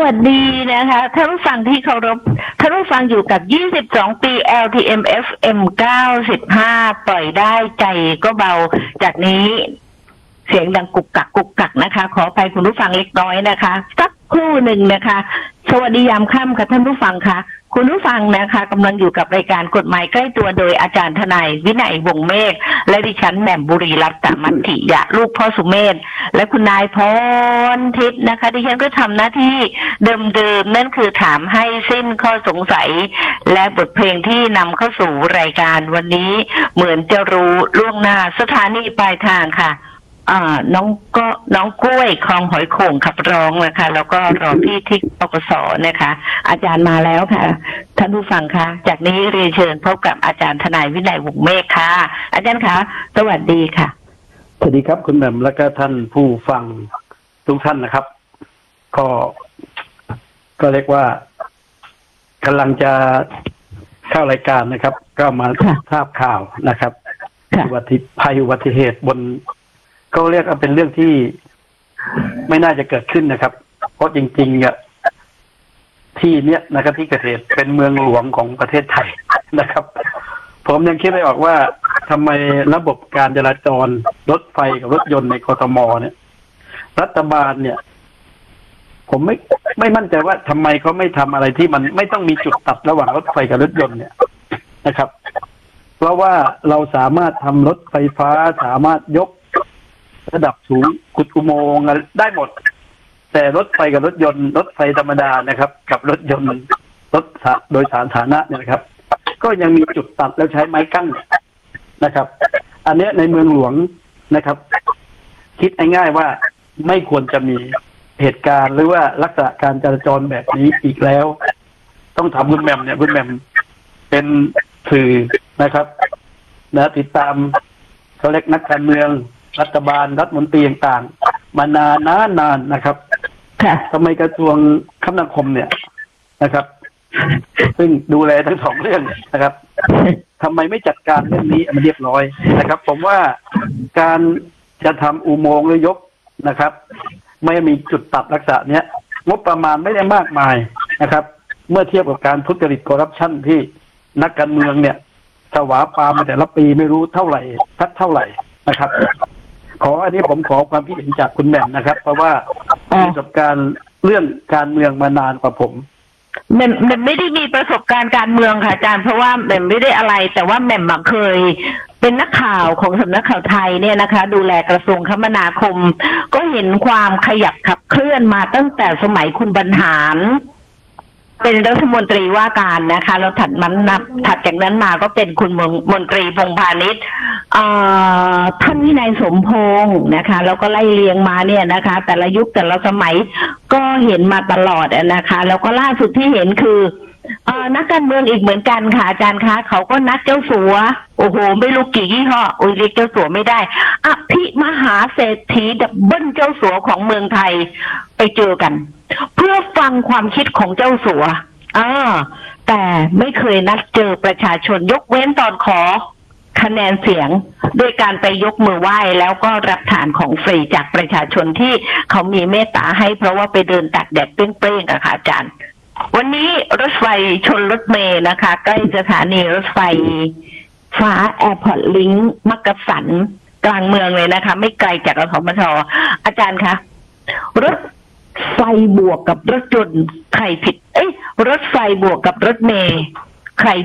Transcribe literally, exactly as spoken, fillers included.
วัสดีนะคะท่านผู้ฟังที่เคารพท่านผู้ฟังอยู่กับยี่สิบสองปี แอล ที เอ็ม เอฟ เอ็ม เก้าสิบห้า ปล่อยได้ใจก็เบาจากนี้เสียงดังกุกกักกุกกักนะคะขออภัยคุณผู้ฟังเล็กน้อยนะคะสักครู่หนึ่งนะคะสวัสดียามค่ำค่ะท่านผู้ฟังค่ะคุณผู้ฟังนะคะกำลังอยู่กับรายการกฎหมายใกล้ตัวโดยอาจารย์ทนายวินัยวงศ์เมฆและดิฉันแหม่มบุรีรัตน์มัทธิยะลูกพ่อสุเมธและคุณนายพรทิพย์นะคะดิฉันก็ทำหน้าที่เดิมๆนั่นคือถามให้สิ้นข้อสงสัยและบทเพลงที่นำเข้าสู่รายการวันนี้เหมือนจะรู้ล่วงหน้าสถานีปลายทางค่ะอ่าน้องก็น้องกล้วยคลองหอยโข่งขับร้องนะคะแล้วก็รอพี่ทิกปกสนะคะอาจารย์มาแล้วค่ะท่านผู้ฟังคะจากนี้เรียนเชิญพบกับอาจารย์ทนายวินัยวงศ์เมฆค่ะอาจารย์คะสวัสดีค่ะสวัสดีครับคุณแหม่มและก็ท่านผู้ฟังทุกท่านนะครับก็ก็เรียกว่ากำลังจะเข้ารายการนะครับก็มาทราบข่าวนะครับอุบัติภัยอุบัติเหตุบนก็เรียกว่าเป็นเรื่องที่ไม่น่าจะเกิดขึ้นนะครับเพราะจริงๆเนี่ยที่เนี้ยนะครับที่เกิดเหตุเป็นเมืองหลวงของประเทศไทยนะครับผมยังคิดไม่ออกว่าทำไมระบบการจราจรรถไฟกับรถยนต์ในกทมเนี่ยรัฐบาลเนี่ย ผมไม่ไม่มั่นใจว่าทำไมเขาไม่ทำอะไรที่มันไม่ต้องมีจุดตัดระหว่างรถไฟกับรถยนต์เนี่ยนะครับเพราะว่าเราสามารถทำรถไฟฟ้าสามารถยกระดับสูงขุดอุโมงค์ได้หมดแต่รถไฟกับรถยนต์รถไฟธรรมดานะครับกับรถยนต์รถโดยสารสาธารณะเนี่ยนะครับก็ยังมีจุดตัดแล้วใช้ไม้กั้นนะครับ อันนี้ในเมืองหลวงนะครับ คิดง่ายๆว่าไม่ควรจะมีเหตุการณ์หรือว่าลักษณะการจราจรแบบนี้อีกแล้วต้องถามคุณแหม่มเนี่ยคุณแหม่มเป็นสื่อนะครับนะติดตามเขาเรียกนักการเมืองรัฐบาลรัฐมนตรีต่างๆมานานนานนานนะครับทำไมกระทรวงคมนาคมเนี่ยนะครับซึ่งดูแลทั้งสองเรื่องนะครับทำไมไม่จัดการเรื่องนี้มันเรียบร้อยนะครับผมว่าการจะทำอุโมงค์หรือยกนะครับไม่มีจุดตัดลักษณะเนี้ยงบประมาณไม่ได้มากมายนะครับเมื่อเทียบกับการทุจริตคอร์รัปชันที่นักการเมืองเนี่ยถวาปามาแต่ละปีไม่รู้เท่าไหร่สักเท่าไหร่นะครับขออันนี้ผมขอความคิดเห็นจากคุณแหม่มนะครับเพราะว่ามีประสบการณ์เรื่องการเมืองมานานกว่าผมแหม่มแหม่มไม่ได้มีประสบการณ์การเมืองค่ะอาจารย์เพราะว่าแหม่มไม่ได้อะไรแต่ว่าแหม่มเคยเป็นนักข่าวของสำนักข่าวไทยเนี่ยนะคะดูแลกระทรวงคมนาคมก็เห็นความขยับขับเคลื่อนมาตั้งแต่สมัยคุณบรรหารเป็นรัฐมนตรีว่าการนะคะแล้วถัดมันนับถัดจากนั้นมาก็เป็นคุณมนตรีพงษ์พาณิชย์ท่านวินัยสมพงษ์นะคะแล้วก็ไล่เลียงมาเนี่ยนะคะแต่ละยุคแต่ละสมัยก็เห็นมาตลอดนะคะแล้วก็ล่าสุดที่เห็นคือเอ่อนักการเมืองอีกเหมือนกันค่ะอาจารย์คะเขาก็นัดเจ้าสัวโอ้โหไม่รู้กี่ยี่ห้อโอ้ยเรียกเจ้าสัวไม่ได้อภิมหาเศรษฐีดับเบิ้ลเจ้าสัวของเมืองไทยไปเจอกันเพื่อฟังความคิดของเจ้าสัวอ่าแต่ไม่เคยนัดเจอประชาชนยกเว้นตอนขอคะแนนเสียงด้วยการไปยกมือไหว้แล้วก็รับทานของฟรีจากประชาชนที่เขามีเมตตาให้เพราะว่าไปเดินตากแดดเปรี้ยงๆอะค่ะอาจารย์วันนี้รถไฟชนรถเมล์นะคะใกล้สถานีรถไฟฟ้าแอร์พอร์ตลิงก์มักกะสันกลางเมืองเลยนะคะไม่ไกลจากกทมทอาจารย์คะรถไฟบวกกับรถยนต์ใครผิดเอ้ยรถไฟบวกกับรถเมล์ใคร